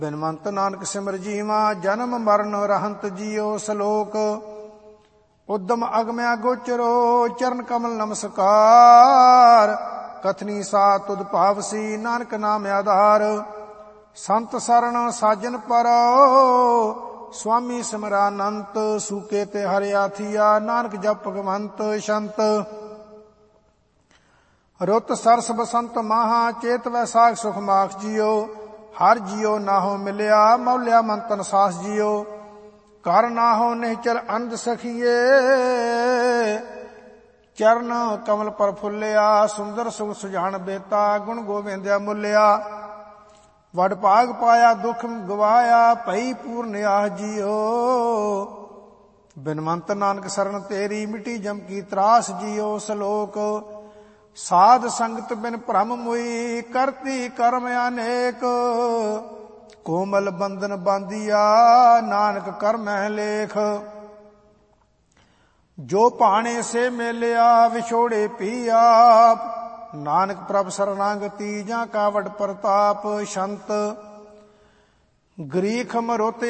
ਬਿਨਵੰਤ ਨਾਨਕ ਸਿਮਰ ਜੀਵਾ, ਜਨਮ ਮਰਨ ਰਹੰਤ ਜੀਓ ਸਲੋਕ। ਉਦਮ ਅਗਮਿਆ ਗੋਚਰੋ, ਚਰਨ ਕਮਲ ਨਮਸਕਾਰ। ਕਥਨੀ ਸਾ ਤੁਧ ਭਾਵਸੀ, ਨਾਨਕ ਨਾਮ ਆਧਾਰ। ਸੰਤ ਸਰਣ ਸਾਜਨ ਪਰੋ, ਸੁਆਮੀ ਸਿਮਰਾਨੰਤ। ਸੂਕੇ ਤੇ ਹਰਿਆ ਥੀਆ, ਨਾਨਕ ਜਪ ਭਗਵੰਤ ਸ਼ੰਤ। ਰੁੱਤ ਸਰਸ ਬਸੰਤ ਮਾਹਾ, ਚੇਤ ਵੈਸਾਖ ਸੁਖ ਮਾਖ ਜੀਓ। ਹਰ ਜੀਓ ਨਾਹੋ ਮਿਲਿਆ, ਮੌਲਿਆ ਮੰਤਨ ਸਾਸ ਜੀਓ। ਕਰ ਨਾਹੋ ਨਿਹਚਲ ਅਨੰਦ ਸਖੀਏ, ਚਰਨ ਕਮਲ ਪਰ ਫੁੱਲਿਆ। ਸੁੰਦਰ ਸੁਖ ਸੁਜਾਨ ਬੇਤਾ, ਗੁਣ ਗੋਬਿੰਦਿਆ ਮੁੱਲਿਆ। ਵਡ ਭਾਗ ਪਾਇਆ, ਦੁਖ ਗਵਾਇਆ, ਭਈ ਪੂਰਨ ਆਹ ਜੀਓ। ਬਿਨਵੰਤ ਨਾਨਕ ਸਰਣ ਤੇਰੀ, ਮਿਟੀ ਜਮ ਕੀ ਤਰਾਸ ਜੀਓ ਸਲੋਕ। ਸਾਧ ਸੰਗਤ ਬਿਨ ਭ੍ਰਮ ਮੁਈ, ਕਰਤੀ ਕਰਮ ਅਨੇਕ। ਕੋਮਲ ਬੰਧਨ ਬਾਂਧੀਆ, ਨਾਨਕ ਕਰਮਹਿ ਲੇਖ। ਜੋ ਭਾਣੇ ਸੇ ਮੇਲਿਆ, ਵਿਛੋੜੇ ਪੀ ਆਪ। ਨਾਨਕ ਪ੍ਰਭ ਸਰਨਾਗਤੀ, ਜਾਂ ਕਾ ਵਡ ਪ੍ਰਤਾਪ ਸ਼ੰਤ। ਗ੍ਰੀਖ ਮਰੁਤ